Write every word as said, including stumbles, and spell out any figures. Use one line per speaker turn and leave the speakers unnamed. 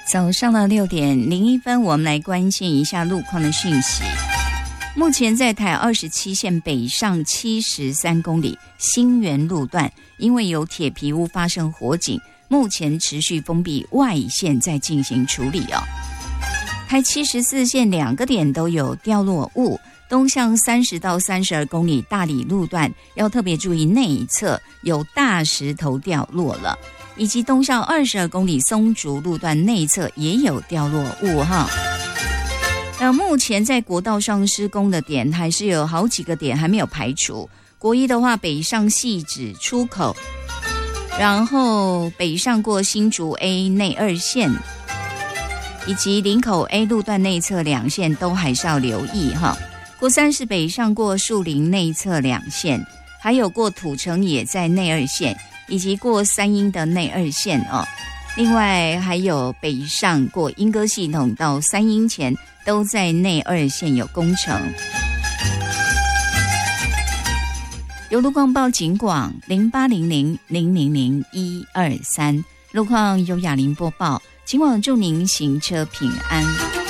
早上的六点零一分，我们来关心一下路况的讯息。目前在台二十七线北上七十三公里新园路段，因为有铁皮屋发生火警，目前持续封闭外线在进行处理哦。台七十四线两个点都有掉落物，东向三十到三十二公里大里路段要特别注意内一侧有大石头掉落了，以及东向二十二公里松竹路段内侧也有掉落物哈。那目前在国道上施工的点还是有好几个点还没有排除。国一的话，北上汐止出口，然后北上过新竹 A 内二线，以及林口 A 路段内侧两线都还是要留意哈。国三是北上过树林内侧两线，还有过土城也在内二线，以及过三鶯的内二线哦。另外还有北上过莺歌系统到三鶯前都在内二线有工程。有路况报警广零八零零零零零一二三，路况由雅玲播报，警广祝您行车平安。